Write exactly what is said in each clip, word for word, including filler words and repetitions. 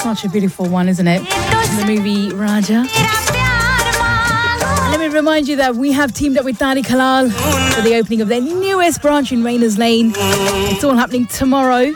such a beautiful one, isn't it? The movie Raja. Let me remind you that we have teamed up with Tariq Halal for the opening of their newest branch in Rayners Lane. It's all happening tomorrow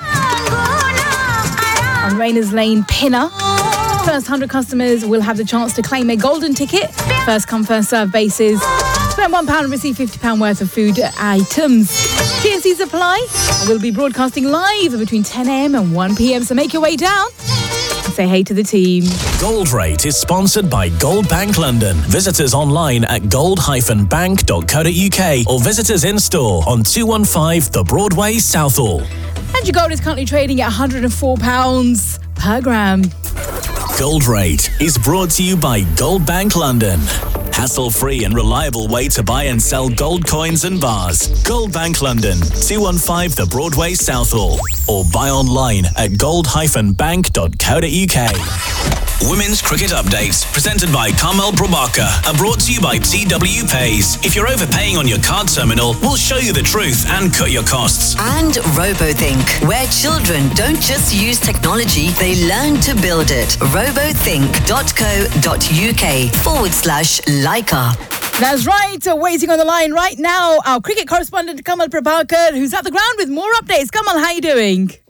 on Rayners Lane Pinner. First one hundred customers will have the chance to claim a golden ticket. First come, first serve basis. Spend one pound and receive fifty pounds worth of food items. T and C's apply. We'll be broadcasting live between ten a.m. and one p.m. So make your way down. Say hey to the team. Gold Rate is sponsored by Gold Bank London. Visit us online at gold dash bank dot co dot uk or visit us in store on two one five The Broadway, Southall. And your gold is currently trading at one hundred four pounds per gram. Gold Rate is brought to you by Gold Bank London. Hassle-free and reliable way to buy and sell gold coins and bars. Gold Bank London, two one five The Broadway, Southall. Or buy online at gold dash bank dot co dot uk. Women's Cricket Updates, presented by Carmel Prabhakar, are brought to you by T W Pays. If you're overpaying on your card terminal, we'll show you the truth and cut your costs. And RoboThink, where children don't just use technology, they learn to build it. robothink.co.uk forward slash Leica. That's right. Waiting on the line right now, our cricket correspondent Kamal Prabhakar, who's at the ground with more updates. Kamal, how are you doing?